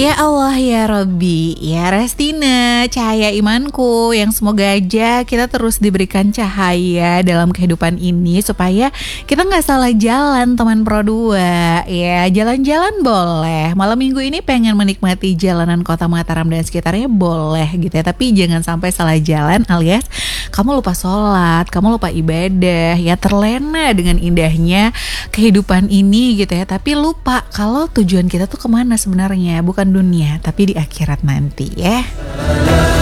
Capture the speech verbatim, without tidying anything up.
Ya Allah ya Robbi, ya Restina, cahaya imanku yang semoga aja kita terus diberikan cahaya dalam kehidupan ini supaya kita nggak salah jalan teman Pro dua. Ya jalan-jalan boleh, malam minggu ini pengen menikmati jalanan kota Mataram dan sekitarnya boleh gitu ya. Tapi jangan sampai salah jalan alias kamu lupa sholat, kamu lupa ibadah, ya terlena dengan indahnya kehidupan ini gitu ya. Tapi lupa kalau tujuan kita tuh kemana sebenarnya, bukan dunia tapi di akhirat nanti ya.